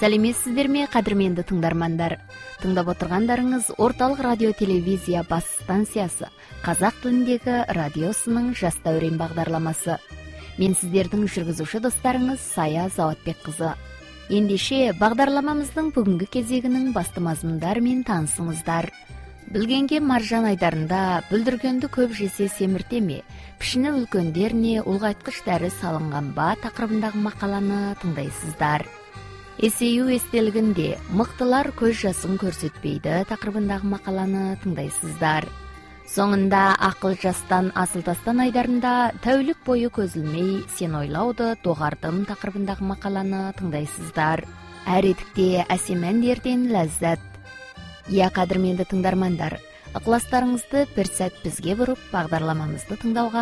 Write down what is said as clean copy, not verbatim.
Сәлеметсіздер ме, қадірменді тыңдармандар. Тыңдап отырғандарыңыз орталық радио телевизия бас станциясы, қазақ тіліндегі радиосының жас дәурен бағдарламасы. Мен сіздердің жүргізуші достарыңыз Сая Заватбек қызы. Ендеше бағдарламамыздың бүгінгі кезегінің басты мазмұндарымен танысыңыздар. Білгенге маржан айдарында бүлдіргенді көп жесе семірте ме, пішіні үлкендеріне ұлғайтқыш дәрі салынған ба тақырыбындағы мақаланы тыңдайсыздар. Есею естелігінде мықтылар көз жасын көрсетпейді тақырыбындағы мақаланы тыңдайсыздар. Соңында ақыл жастан асыл тастан айдарында тәулік бойы көзілмей сен ойлауды доғардым тақырыбындағы мақаланы тыңдайсыздар. Әр етікте әсем әндерден ләззат. Иә, қадірменді тыңдармандар, ықыластарыңызды бір сәт бізге бұрып бағдарламамызды тыңдауға